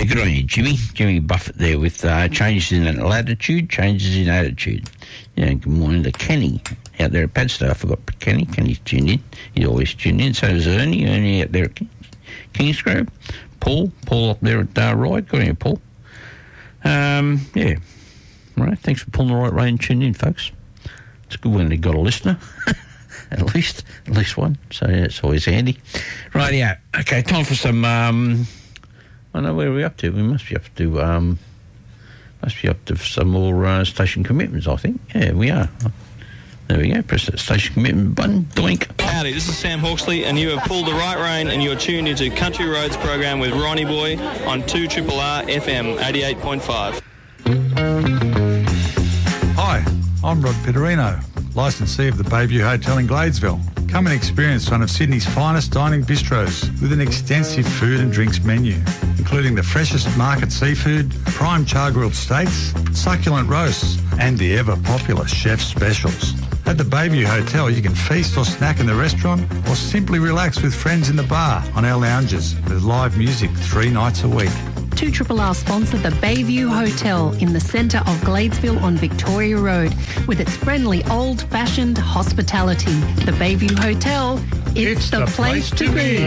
good on you, Jimmy. Jimmy Buffett there with changes in latitude, changes in attitude. Yeah, good morning to Kenny out there at Padstow. I forgot Kenny. Kenny's tuned in. He's always tuned in. So is Ernie. Ernie out there at Kingsgrove. Paul up there at Ryde. Good on you, Paul. Yeah. Right. Thanks for pulling the right rein and tuning in, folks. It's good when they've got a listener. At least one. So yeah, it's always handy. Right, yeah. Okay, time for some. I know where we're up to. We must be up to some more station commitments. I think. Yeah, we are. There we go. Press that station commitment button. Doink. Howdy, this is Sam Hawksley, and you have pulled the right rein, and you're tuned into Country Roads program with Ronnie Boy on 2RRR FM 88.5. Hi, I'm Rod Pitterino, licensee of the Bayview Hotel in Gladesville. Come and experience one of Sydney's finest dining bistros with an extensive food and drinks menu, including the freshest market seafood, prime char-grilled steaks, succulent roasts, and the ever-popular chef's specials. At the Bayview Hotel, you can feast or snack in the restaurant or simply relax with friends in the bar on our lounges with live music 3 nights a week. 2RRR sponsor the Bayview Hotel in the centre of Gladesville on Victoria Road with its friendly old-fashioned hospitality. The Bayview Hotel, it's the place to be.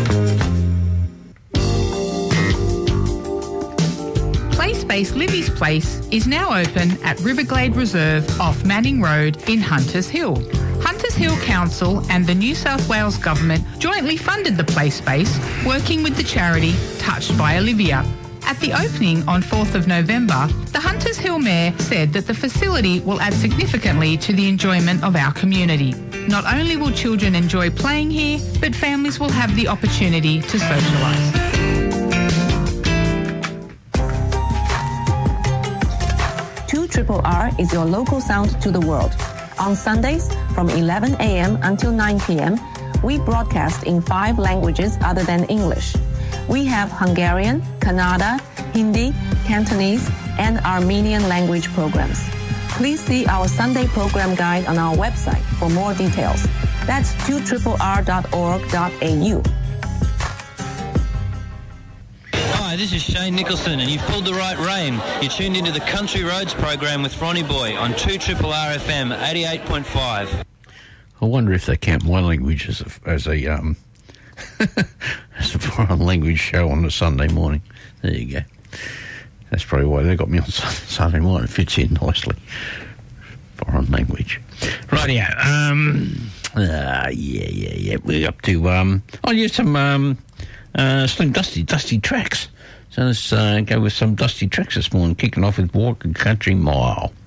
Play Space Livy's Place is now open at Riverglade Reserve off Manning Road in Hunters Hill. Hunters Hill Council and the New South Wales Government jointly funded the play space, working with the charity Touched by Olivia. At the opening on 4th of November, the Hunters Hill Mayor said that the facility will add significantly to the enjoyment of our community. Not only will children enjoy playing here, but families will have the opportunity to socialise. 2RRR is your local sound to the world. On Sundays from 11 a.m. until 9 p.m., we broadcast in 5 languages other than English. We have Hungarian, Kannada, Hindi, Cantonese, and Armenian language programs. Please see our Sunday program guide on our website for more details. That's 2RRR.org.au. Hi, this is Shane Nicholson, and you've pulled the right rein. You're tuned into the Country Roads program with Ronnie Boy on 2RRR FM 88.5. I wonder if they count my language as a as a foreign language show on a Sunday morning. There you go. That's probably why they got me on Sunday morning. It fits in nicely. Foreign language. Right, yeah. Yeah. We're up to some dusty tracks. So let's go with some dusty tracks this morning, kicking off with Walk a Country Mile.